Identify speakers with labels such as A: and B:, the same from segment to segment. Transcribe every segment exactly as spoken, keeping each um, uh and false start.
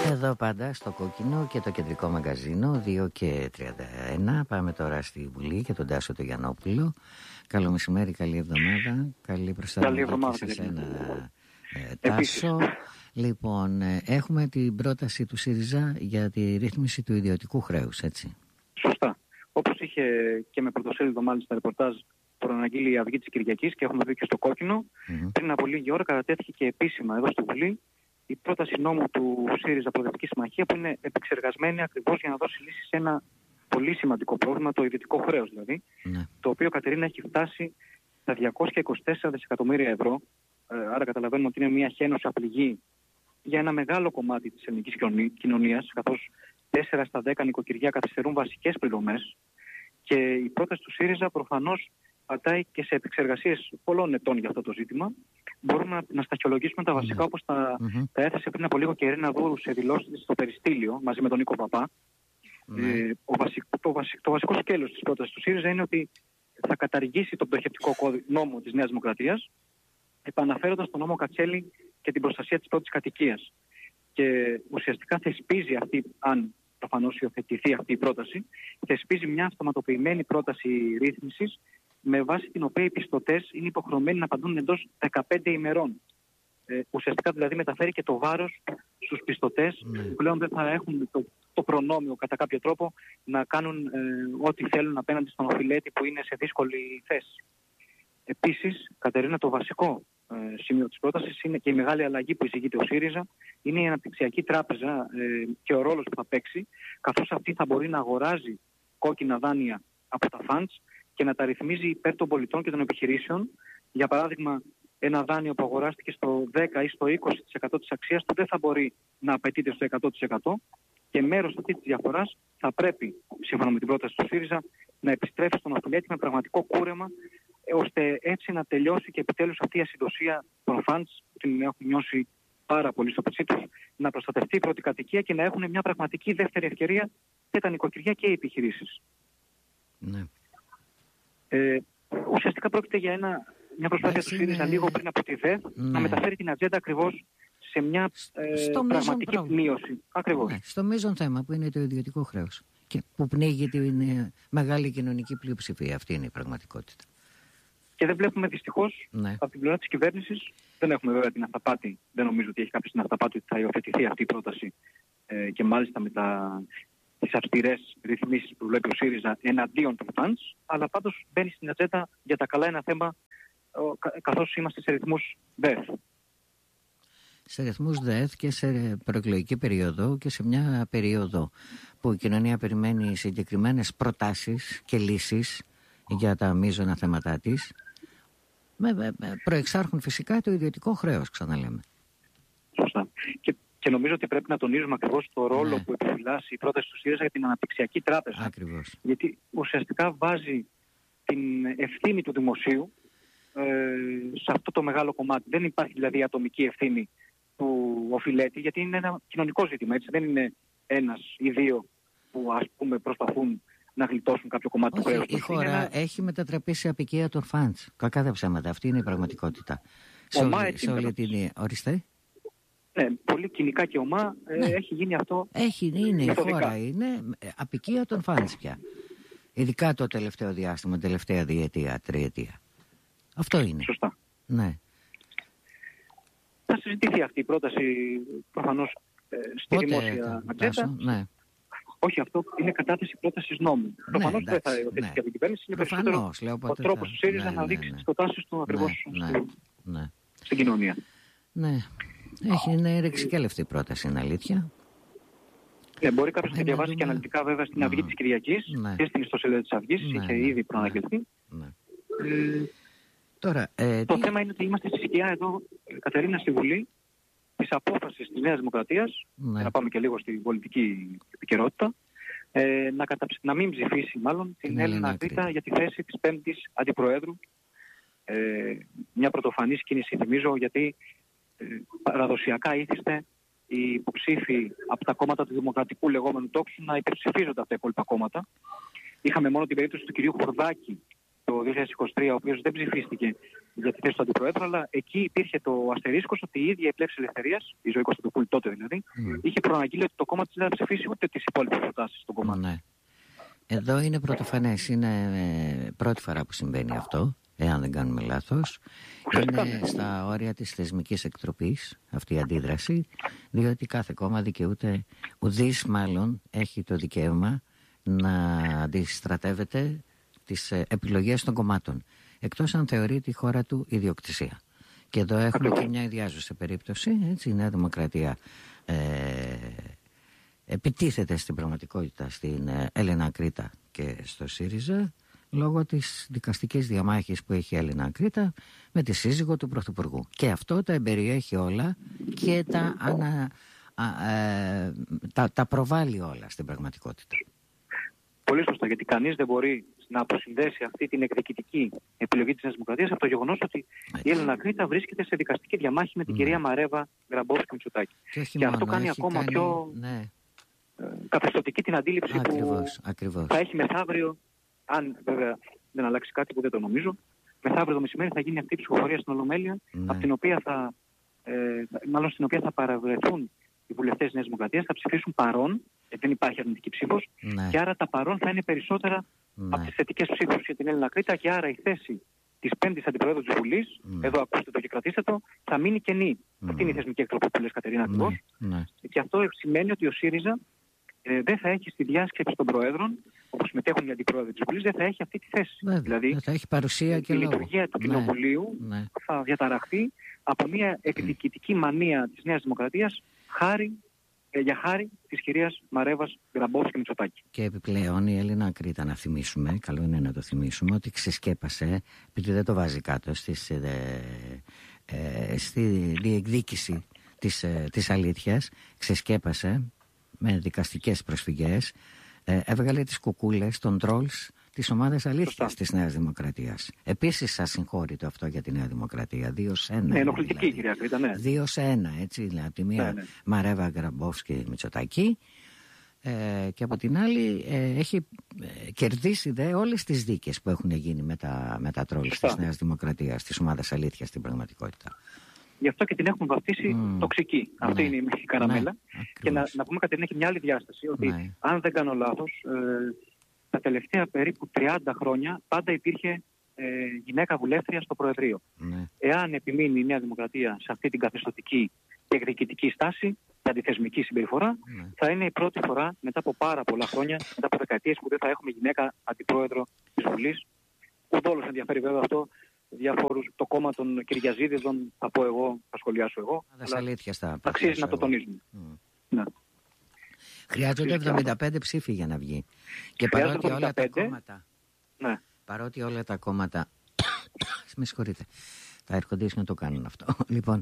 A: Εδώ πάντα στο Κόκκινο και το κεντρικό μαγκαζίνο δύο και τριάντα ένα. Πάμε τώρα στη Βουλή και τον Τάσο τον Γιαννόπουλο. Καλό μεσημέρι, καλή εβδομάδα. Καλή προστασία σε εσένα, ε, Τάσο. Λοιπόν, ε, έχουμε την πρόταση του ΣΥΡΙΖΑ για τη ρύθμιση του ιδιωτικού χρέους, έτσι.
B: Σωστά. Όπως είχε και με πρωτοσέλιδο μάλιστα ρεπορτάζ προαναγγείλει η Αυγή της Κυριακής και έχουμε δει και στο Κόκκινο, mm-hmm. πριν από λίγη ώρα κατατέθηκε και επίσημα εδώ στη Βουλή η πρόταση νόμου του ΣΥΡΙΖΑ Προοδευτική Συμμαχία, που είναι επεξεργασμένη ακριβώς για να δώσει λύση σε ένα πολύ σημαντικό πρόβλημα, το ιδιωτικό χρέος δηλαδή, mm. το οποίο, Κατερίνα, έχει φτάσει στα διακόσια είκοσι τέσσερα δισεκατομμύρια ευρώ. Ε, άρα καταλαβαίνουμε ότι είναι μια χένωση απληγή για ένα μεγάλο κομμάτι της ελληνικής κοινωνίας, καθώς τέσσερα στα δέκα νοικοκυριά καθυστερούν βασικές πληρωμές. Και η πρόταση του ΣΥΡΙΖΑ προφανώς πατάει και σε επεξεργασίες πολλών ετών για αυτό το ζήτημα. Μπορούμε να, να σταχυολογήσουμε τα βασικά, όπως τα, mm-hmm. τα έθεσε πριν από λίγο και η Ειρήνα Δούρου σε δηλώσεις στο Περιστήλιο μαζί με τον Νίκο Παπά. Mm-hmm. Ε, ο βασικ, το, βασικ, το βασικό σκέλος της πρότασης του ΣΥΡΙΖΑ είναι ότι θα καταργήσει τον πτωχευτικό νόμο της Νέας Δημοκρατίας, επαναφέροντας τον νόμο Κατσέλη και την προστασία της πρώτης κατοικίας. Και ουσιαστικά θεσπίζει αυτή, αν προφανώς υιοθετηθεί αυτή η πρόταση, θεσπίζει μια αυτοματοποιημένη πρόταση ρύθμισης, με βάση την οποία οι πιστωτές είναι υποχρεωμένοι να απαντούν εντός δεκαπέντε ημερών. Ε, ουσιαστικά δηλαδή μεταφέρει και το βάρος στους πιστωτές, mm. που πλέον δεν θα έχουν το, το προνόμιο κατά κάποιο τρόπο να κάνουν ε, ό,τι θέλουν απέναντι στον οφειλέτη που είναι σε δύσκολη θέση. Επίσης, Κατερίνα, το βασικό ε, σημείο της πρότασης είναι και η μεγάλη αλλαγή που εισηγείται ο ΣΥΡΙΖΑ, είναι η Αναπτυξιακή Τράπεζα ε, και ο ρόλος που θα παίξει, καθώς αυτή θα μπορεί να αγοράζει κόκκινα δάνεια από τα funds και να τα ρυθμίζει υπέρ των πολιτών και των επιχειρήσεων. Για παράδειγμα, ένα δάνειο που αγοράστηκε στο δέκα ή στο είκοσι τοις εκατό της αξίας του δεν θα μπορεί να απαιτείται στο εκατό τοις εκατό και μέρος αυτής της διαφοράς θα πρέπει, σύμφωνα με την πρόταση του ΣΥΡΙΖΑ, να επιστρέφει στον οφειλέτη με πραγματικό κούρεμα, ώστε έτσι να τελειώσει και επιτέλους αυτή η ασυντοσία των funds που την έχουν νιώσει πάρα πολύ στο πετσί τους, να προστατευτεί η πρώτη κατοικία και να έχουν μια πραγματική δεύτερη ευκαιρία και τα νοικοκυριά και οι επιχειρήσεις. Ναι. Ε, ουσιαστικά πρόκειται για ένα, μια προσπάθεια του ΣΥΡΙΖΑ είναι... λίγο πριν από τη ΔΕΘ, ναι. να μεταφέρει την ατζέντα ακριβώς σε μια ε, πραγματική προ... μείωση. Ακριβώς. Ναι,
A: στο μείζον θέμα που είναι το ιδιωτικό χρέος και που πνίγει την ε, μεγάλη κοινωνική πλειοψηφία. Αυτή είναι η πραγματικότητα.
B: Και δεν βλέπουμε δυστυχώς ναι. από την πλευρά της κυβέρνησης, δεν έχουμε βέβαια την αυταπάτη, δεν νομίζω ότι έχει κάποιος την αυταπάτη ότι θα υιοθετηθεί αυτή η πρόταση ε, και μάλιστα με τα... τις αυστηρές ρυθμίσεις που βλέπει ο ΣΥΡΙΖΑ εναντίον των funds, αλλά πάντως μπαίνει στην ατζέντα για τα καλά ένα θέμα, καθώς είμαστε σε ρυθμούς ΔΕΘ.
A: Σε ρυθμούς ΔΕΘ και σε προεκλογική περίοδο και σε μια περίοδο που η κοινωνία περιμένει συγκεκριμένες προτάσεις και λύσεις για τα μείζωνα θέματά της, προεξάρχουν φυσικά το ιδιωτικό χρέος, ξαναλέμε.
B: Σωστά. Και Και νομίζω ότι πρέπει να τονίζουμε ακριβώς το ρόλο ναι. που επιφυλάσσει η πρόταση του ΣΥΡΙΖΑ για την Αναπτυξιακή Τράπεζα.
A: Ακριβώς.
B: Γιατί ουσιαστικά βάζει την ευθύνη του δημοσίου ε, σε αυτό το μεγάλο κομμάτι. Δεν υπάρχει δηλαδή ατομική ευθύνη του οφειλέτη, γιατί είναι ένα κοινωνικό ζήτημα. Έτσι. Δεν είναι ένας ή δύο που ας πούμε προσπαθούν να γλιτώσουν κάποιο κομμάτι
A: Όχι,
B: του χρέους.
A: Η χώρα ένα... έχει μετατραπεί σε απικία των funds. Κακά τα ψέματα. Αυτή είναι η πραγματικότητα. Σε όλη, σε όλη την... Ορίστε.
B: Ναι, πολύ κοινικά και ομά ναι. ε, έχει γίνει αυτό.
A: Έχει, είναι η χώρα, είναι απικία των φάνς πια. Ειδικά το τελευταίο διάστημα, τελευταία διετία, τριετία. Αυτό είναι.
B: Σωστά.
A: Ναι.
B: Θα συζητηθεί αυτή η πρόταση προφανώς ε, στη
A: Πότε
B: δημόσια ατζέντα.
A: Ναι.
B: Όχι, αυτό είναι κατάθεση πρότασης νόμου. Ναι, προφανώς δεν θα υιοθετήσει ναι. και την κυβέρνηση. Είναι περισσότερο ο τρόπος του ΣΥΡΙΖΑ ναι, ναι, να δείξει ναι. τις προτάσεις του ακριβώς
A: ναι,
B: στη,
A: ναι.
B: στην κοινωνία.
A: Ναι. Έχει είναι ρεξικέλευτη πρόταση, είναι αλήθεια.
B: Ναι, μπορεί κάποιος να τη διαβάσει και αναλυτικά βέβαια στην Αυγή της Κυριακής
A: ναι.
B: και στην ιστοσελίδα της Αυγής.
A: Ναι,
B: είχε
A: ναι,
B: ήδη προαναγγελθεί.
A: Ναι. Ε, Τώρα, ε,
B: το
A: τι...
B: θέμα είναι ότι είμαστε στη σκιά εδώ, Κατερίνα, στη Βουλή της απόφασης της Νέας Δημοκρατίας, ναι. να πάμε και λίγο στην πολιτική επικαιρότητα, ε, να, καταψ... να μην ψηφίσει μάλλον την Έλληνα Κρήτα για τη θέση της πέμπτης αντιπροέδρου. Ε, μια πρωτοφανής κίνηση, θυμίζω, γιατί ε, παραδοσιακά ήθιστε οι υποψήφοι από τα κόμματα του δημοκρατικού λεγόμενου τόξου να υπερψηφίζονται από τα υπόλοιπα κόμματα. Είχαμε μόνο την περίπτωση του κυρίου Χορδάκη το δύο χιλιάδες είκοσι τρία, ο οποίος δεν ψηφίστηκε για τη θέση του αντιπροέδρου, αλλά εκεί υπήρχε το αστερίσκος ότι η ίδια η Πλεύση Ελευθερίας, η Ζωή Κωνσταντοπούλου τότε δηλαδή, mm. είχε προαναγγείλει ότι το κόμμα της δεν θα ψηφίσει ούτε τις υπόλοιπες προτάσεις στον κόμμα.
A: Ναι. Εδώ είναι πρωτοφανές, είναι πρώτη φορά που συμβαίνει αυτό, εάν δεν κάνουμε λάθος. Είναι ναι. στα όρια της θεσμικής εκτροπής αυτή η αντίδραση, διότι κάθε κόμμα δικαιούται, ουδής μάλλον έχει το δικαίωμα να αντιστρατεύεται τις επιλογές των κομμάτων, εκτός αν θεωρεί τη χώρα του ιδιοκτησία. Και εδώ έχουμε και μια ιδιάζουσα περίπτωση, έτσι, η Νέα Δημοκρατία ε, επιτίθεται στην πραγματικότητα στην Έλληνα Ακρίτα και στο ΣΥΡΙΖΑ λόγω της δικαστικής διαμάχης που έχει η Έλληνα Ακρίτα με τη σύζυγο του Πρωθυπουργού. Και αυτό τα εμπεριέχει όλα και τα, ανα, α, ε, τα, τα προβάλλει όλα στην πραγματικότητα.
B: Πολύ σωστά, γιατί κανείς δεν μπορεί να αποσυνδέσει αυτή την εκδικητική επιλογή της Νέας Δημοκρατίας από το γεγονός ότι η Έλληνα Κρήτα βρίσκεται σε δικαστική διαμάχη με την ναι. κυρία Μαρέβα Γκραμπόφσκι-Μητσοτάκη. Και,
A: και
B: μόνο, αυτό κάνει ακόμα κάνει... πιο ναι. ε, καθεστωτική την αντίληψη
A: ακριβώς,
B: που
A: ακριβώς.
B: θα έχει μεθαύριο, αν βέβαια δεν αλλάξει κάτι που δεν το νομίζω, μεθαύριο το μεσημέρι θα γίνει αυτή η ψηφοφορία στην Ολομέλεια, ναι. από την οποία θα, ε, μάλλον στην οποία θα παραβρεθούν οι βουλευτές της Νέας Δημοκρατίας, θα ψηφίσουν παρόν, γιατί δεν υπάρχει αρνητική ψήφος, ναι. και άρα τα παρόν θα είναι περισσότερα ναι. από τις θετικές ψήφους για την Έλληνα Κρήτα, και άρα η θέση της πέμπτης αντιπροέδρου της Βουλής, ναι. εδώ ακούστε το και κρατήστε το, θα μείνει κενή. Ναι. Αυτή είναι η θεσμική εκτροπή που λες, Κατερίνα, ακριβώς.
A: Ναι. Ναι.
B: Και αυτό σημαίνει ότι ο ΣΥΡΙΖΑ ε, δεν θα έχει στη διάσκεψη των Προέδρων, όπως συμμετέχουν οι αντιπρόεδροι της Βουλής, δεν θα έχει αυτή τη θέση.
A: Βέβαια,
B: δηλαδή,
A: θα έχει παρουσία και
B: η
A: λόγο.
B: λειτουργία του
A: ναι.
B: Κοινοβουλίου ναι. θα διαταραχθεί από μια εκδικητική μανία της Νέας Δημοκρατίας, χάρη για χάρη της κυρίας Μαρέβας Γκραμπόφσκι-Μητσοτάκη.
A: Και επιπλέον η Έλληνα Κρήτα, να θυμίσουμε, καλό είναι να το θυμίσουμε, ότι ξεσκέπασε, επειδή δεν το βάζει κάτω στις, ε, ε, στη διεκδίκηση της, ε, της αλήθειας, ξεσκέπασε με δικαστικές προσφυγές, ε, έβγαλε τις κουκούλες των τρόλς της ομάδας αλήθειας της Νέας Δημοκρατίας. Επίσης ασυγχώρητο αυτό για τη Νέα Δημοκρατία. Δύο σε ένα.
B: Ναι, ενοχλητική δηλαδή. κυρία Κρήτα, ναι.
A: Δύο σε ένα, έτσι. Δηλαδή, από τη μία ναι, ναι. Μαρέβα Γκραμπόφσκι-Μητσοτάκη ε, και από την άλλη ε, έχει ε, κερδίσει δε όλες τις δίκες που έχουν γίνει με τα, με τα τρόλ της Νέας Δημοκρατίας, της ομάδας αλήθειας στην πραγματικότητα.
B: Γι' αυτό και την έχουν βαφτίσει mm. τοξική. Αυτή ναι. είναι η μισή καραμέλα. Ναι, και να, να πούμε, Κατερίνα, έχει μια άλλη διάσταση, ότι ναι. αν δεν κάνω λάθος, ε, τα τελευταία περίπου τριάντα χρόνια πάντα υπήρχε ε, γυναίκα βουλεύτρια στο Προεδρείο. Ναι. Εάν επιμείνει η Νέα Δημοκρατία σε αυτή την καθεστωτική και εκδικητική στάση, την αντιθεσμική συμπεριφορά, ναι. θα είναι η πρώτη φορά μετά από πάρα πολλά χρόνια, μετά από δεκαετίες, που δεν θα έχουμε γυναίκα αντιπρόεδρο της Βουλής. Ούτε όλους ενδιαφέρει βέβαια αυτό. Διαφόρους, το κόμμα των Κυριαζίδηδων, θα πω εγώ, θα σχολιάσω εγώ.
A: Αλλά
B: αξίζει να το τονίζουμε. Mm. Ναι.
A: Χρειάζονται εβδομήντα πέντε ψήφοι για να βγει. Και παρότι όλα τα κόμματα,
B: ναι.
A: παρότι όλα τα κόμματα, με συγχωρείτε, τα έρχονται να το κάνουν αυτό. Λοιπόν,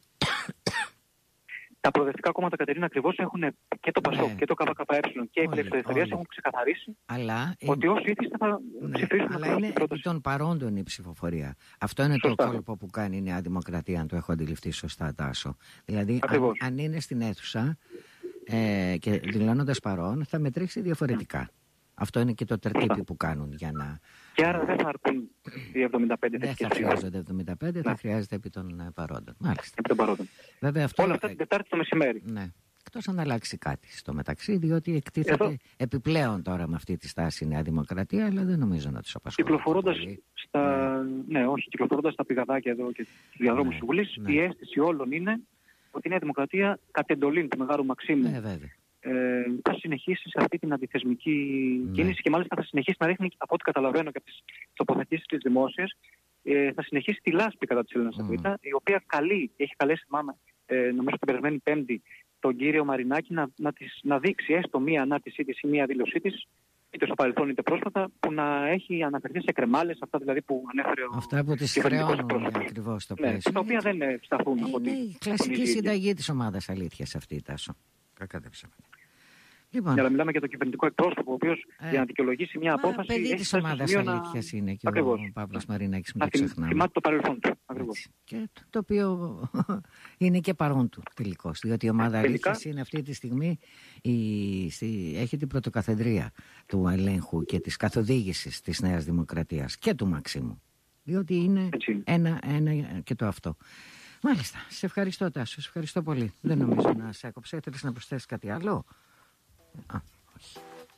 B: τα προοδευτικά κόμματα, Κατερίνα, ακριβώς έχουν και το ΠΑΣΟΚ ναι. και το ΚΚΕ και η Πλεύση Ελευθερίας έχουν ξεκαθαρίσει
A: αλλά
B: ότι όσοι ήθιστε θα ναι. ψηφίσουν.
A: Αλλά είναι επί των παρόντων η ψηφοφορία. Αυτό είναι σωστά. Το κόλπο που κάνει η Νέα Δημοκρατία, αν το έχω αντιληφθεί σωστά, Τάσο. Δηλαδή, αν, αν είναι στην αίθουσα ε, και δηλώνοντας παρόν, θα μετρήσει διαφορετικά. Αυτό είναι και το τερτύπι που κάνουν για να...
B: Και άρα δεν θα αρκούν οι εβδομήντα πέντε
A: δεν θα χρειάζονται εβδομήντα πέντε, ναι. θα χρειάζεται επί των παρόντων. Μάλιστα.
B: Επί των παρόντων.
A: Βέβαια, αυτό...
B: Όλα αυτά την Τετάρτη το μεσημέρι.
A: Ναι. Εκτός αν αλλάξει κάτι στο μεταξύ, διότι εκτίθεται Εδώ... επιπλέον τώρα με αυτή τη στάση η Νέα Δημοκρατία, αλλά δεν νομίζω να τους απασχολεί.
B: Κυκλοφορώντας στα... Ναι. ναι, όχι, κυκλοφορώντας στα πηγαδάκια εδώ και στους διαδρόμους της Βουλής, η αίσθηση όλων είναι ότι η Νέα Δημοκρατία κατ' εντολήν του Μεγάλου Μαξίμου
A: ναι,
B: Ε, θα συνεχίσει σε αυτή την αντιθεσμική ναι. κίνηση και μάλιστα θα συνεχίσει να ρίχνει, από ό,τι καταλαβαίνω και από τις τοποθετήσεις της δημόσιας, ε, θα συνεχίσει τη λάσπη κατά της Έλληνας Ακρίτα, mm. η οποία καλεί, έχει καλέσει μάμα, ε, νομίζω την περασμένη Πέμπτη, τον κύριο Μαρινάκη να, να, της, να δείξει έστω μία ανάρτησή της ή μία δήλωσή της, είτε στο παρελθόν είτε πρόσφατα, που να έχει αναφερθεί σε κρεμάλες, αυτά δηλαδή που ανέφερε ο
A: αυτά που τις χρεώνουν ακριβώς το πλαίσιο.
B: Ναι, τα οποία δεν σταθούν.
A: Είναι η κλασική συνταγή της ομάδας αλήθειας αυτή, Τάσο. Κακά δεν ψέματα.
B: Λοιπόν. Για να μιλάμε για το κυβερνητικό εκπρόσωπο, ο οποίος ε, για να δικαιολογήσει μια απόφαση.
A: Παιδί της ομάδας αλήθειας είναι και ακριβώς. Ο Παύλος Μαρινάκης, μην το ξεχνάμε.
B: Θυμάται το παρελθόν του. Ακριβώς.
A: Και το, το οποίο είναι και παρόν του τελικώς. Διότι η ομάδα αλήθειας είναι αυτή τη στιγμή η, στη, έχει την πρωτοκαθεδρία του ελέγχου και της καθοδήγησης της Νέας Δημοκρατίας και του Μαξίμου. Διότι είναι ένα, ένα και το αυτό. Μάλιστα. Σε ευχαριστώ, Τάσο. Σε ευχαριστώ πολύ. Δεν νομίζω να σε έκοψε. Θέλεις να προσθέσεις κάτι άλλο? Α, όχι.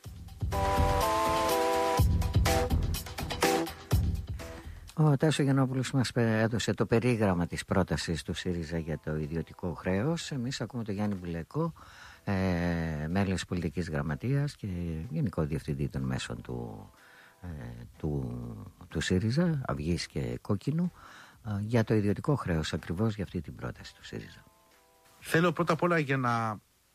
A: Ο Τάσο Γιαννόπουλος μας έδωσε το περίγραμμα της πρότασης του ΣΥΡΙΖΑ για το ιδιωτικό χρέος. Εμείς ακούμε τον Γιάννη Μπουλεκό, ε, μέλος πολιτικής γραμματείας και γενικό διευθυντή των μέσων του, ε, του, του ΣΥΡΙΖΑ, Αυγής και Κόκκινου, ε, για το ιδιωτικό χρέος, ακριβώς για αυτή την πρόταση του ΣΥΡΙΖΑ.
C: Θέλω πρώτα απ' όλα για να,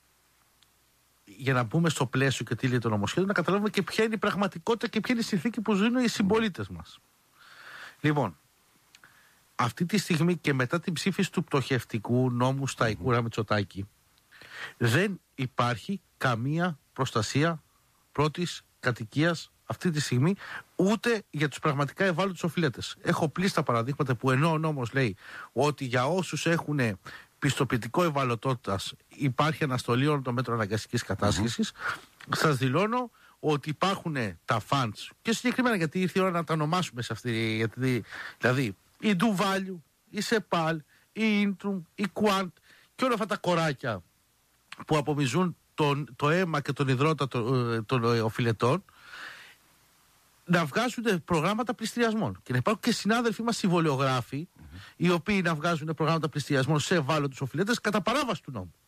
C: για να μπούμε στο πλαίσιο και τι λέει το νομοσχέδιο, να καταλάβουμε και ποια είναι η πραγματικότητα και ποια είναι η συνθήκη που ζουν οι συμπολίτες μας. Λοιπόν, αυτή τη στιγμή και μετά την ψήφιση του πτωχευτικού νόμου Σταϊκούρα Μητσοτάκη, δεν υπάρχει καμία προστασία πρώτης κατοικίας αυτή τη στιγμή, ούτε για τους πραγματικά ευάλωτους οφειλέτες. Έχω πλήστα παραδείγματα που ενώ ο νόμος λέει ότι για όσους έχουν πιστοποιητικό ευαλωτότητας υπάρχει αναστολή όλων των μέτρων αναγκαστικής κατάσχεσης, mm-hmm. σας δηλώνω ότι υπάρχουν τα funds και συγκεκριμένα γιατί ήρθε η ώρα να τα ονομάσουμε σε αυτή, γιατί, δηλαδή η Do Value, η Sepal, η Intrum, η Quant και όλα αυτά τα κοράκια που απομυζούν τον, το αίμα και τον υδρότα των, των οφειλετών, να βγάζουν προγράμματα πληστηριασμών και να υπάρχουν και συνάδελφοί μας συμβολιογράφοι mm-hmm. οι οποίοι να βγάζουν προγράμματα πληστηριασμών σε ευάλωτους οφειλέτες κατά παράβαση του νόμου.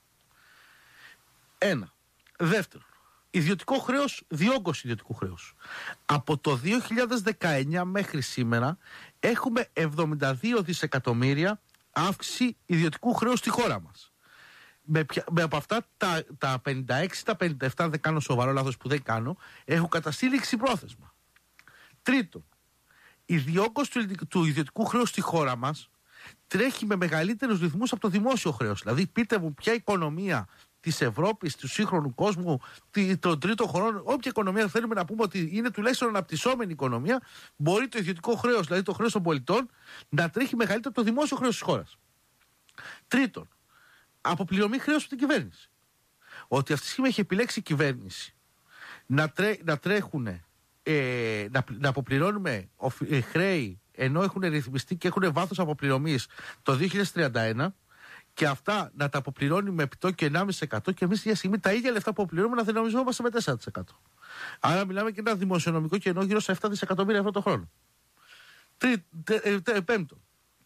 C: Ένα. Δεύτερον, ιδιωτικό χρέος, διόγκωση ιδιωτικού χρέους. Από το δύο χιλιάδες δεκαεννιά μέχρι σήμερα έχουμε εβδομήντα δύο δισεκατομμύρια αύξηση ιδιωτικού χρέους στη χώρα μας. Με, με από αυτά τα, τα πενήντα έξι, τα πενήντα επτά, δεν κάνω σοβαρό λάθος που δεν κάνω, έχω καταστήληξη πρόθεσμα. Τρίτον, η διόγκωση του, του ιδιωτικού χρέους στη χώρα μας τρέχει με μεγαλύτερους ρυθμούς από το δημόσιο χρέος. Δηλαδή, πείτε μου ποια οικονομία της Ευρώπης, του σύγχρονου κόσμου, των τρίτων χωρών, όποια οικονομία θέλουμε να πούμε ότι είναι τουλάχιστον αναπτυσσόμενη οικονομία, μπορεί το ιδιωτικό χρέος, δηλαδή το χρέος των πολιτών, να τρέχει μεγαλύτερο από το δημόσιο χρέος της χώρας. Τρίτον, αποπληρωμή χρέους από την κυβέρνηση. Ότι αυτή τη στιγμή έχει επιλέξει η κυβέρνηση να, τρέ, να τρέχουν, ε, να, να αποπληρώνουμε ε, χρέη ενώ έχουν ρυθμιστεί και έχουν βάθος αποπληρωμής το δύο χιλιάδες τριάντα ένα. Και αυτά να τα αποπληρώνει με επιτόκιο ενάμιση τοις εκατό και εμείς για στιγμή τα ίδια λεφτά που αποπληρώνουμε να δυναμιζόμαστε με τέσσερα τοις εκατό. Άρα μιλάμε και ένα δημοσιονομικό κενό γύρω στα επτά δισεκατομμύρια ευρώ το χρόνο. Τρί, τε, τε, τε, πέμπτο.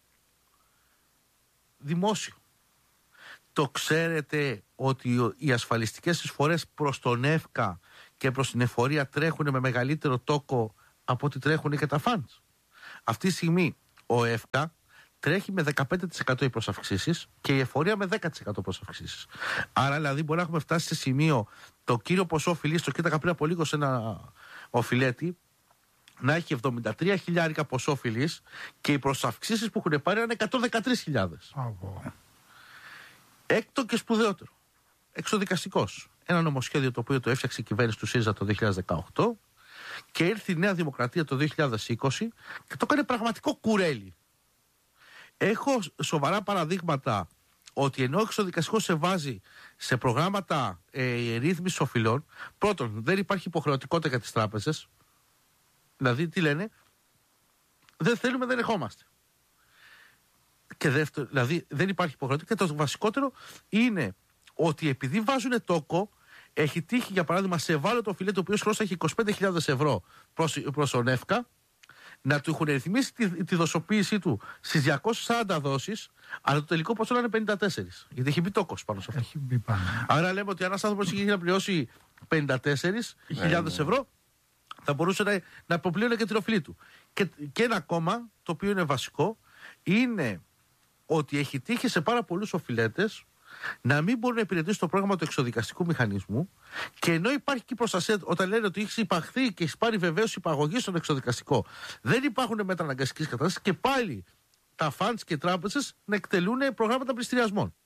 C: Δημόσιο. Το ξέρετε ότι οι ασφαλιστικές εισφορές προς τον ΕΦΚΑ και προς την εφορία τρέχουν με μεγαλύτερο τόκο από ό,τι τρέχουν και τα funds. Αυτή τη στιγμή ο ΕΦΚΑ τρέχει με δεκαπέντε τοις εκατό οι προσαυξήσεις και η εφορία με δέκα τοις εκατό προσαυξήσεις. Άρα δηλαδή μπορεί να έχουμε φτάσει σε σημείο το κύριο ποσό οφειλής, το κοίταγα πριν από λίγο σε ένα οφειλέτη, να έχει εβδομήντα τρία χιλιάρικα ποσό οφειλής και οι προσαυξήσεις που έχουν πάρει είναι εκατόν δεκατρείς χιλιάδες. Oh. Έκτο και σπουδαιότερο. Εξοδικαστικός. Ένα νομοσχέδιο το οποίο το έφτιαξε η κυβέρνηση του ΣΥΡΙΖΑ το δύο χιλιάδες δεκαοκτώ και ήρθε η Νέα Δημοκρατία το δύο χιλιάδες είκοσι και το έκανε πραγματικό κουρέλι. Έχω σοβαρά παραδείγματα ότι ενώ ο εξοδικαστικός σε βάζει σε προγράμματα ε, ρύθμισης οφειλών, πρώτον, δεν υπάρχει υποχρεωτικότητα για τις τράπεζες. Δηλαδή, τι λένε, δεν θέλουμε, δεν ερχόμαστε. Και δεύτερον, δηλαδή, δεν υπάρχει υποχρεωτικότητα. Και το βασικότερο είναι ότι επειδή βάζουν τόκο, έχει τύχει, για παράδειγμα, σε ευάλωτο οφειλέτη, ο οποίος χρώστα έχει είκοσι πέντε χιλιάδες ευρώ προς, προς τον ΕΦΚΑ, να του έχουν ρυθμίσει τη, τη δοσοποίησή του στις διακόσιες σαράντα δόσεις, αλλά το τελικό ποσό να είναι πενήντα τέσσερα. Γιατί έχει μπει τόκος πάνω σε αυτό. Έχει μπει πάνω. Άρα λέμε ότι αν ένας άνθρωπος είχε να πληρώσει πενήντα τέσσερις χιλιάδες ευρώ, θα μπορούσε να, να αποπλήρωνε και την οφειλή του. Και, και ένα ακόμα, το οποίο είναι βασικό, είναι ότι έχει τύχει σε πάρα πολλούς οφειλέτες να μην μπορούν να υπηρετήσουν το πρόγραμμα του εξοδικαστικού μηχανισμού και ενώ υπάρχει και η προστασία, όταν λένε ότι έχει υπαχθεί και έχει πάρει βεβαίως υπαγωγή στον εξοδικαστικό, δεν υπάρχουν μέτρα αναγκαστικής κατάστασης και πάλι τα funds και οι τράπεζες να εκτελούν προγράμματα πληστηριασμών.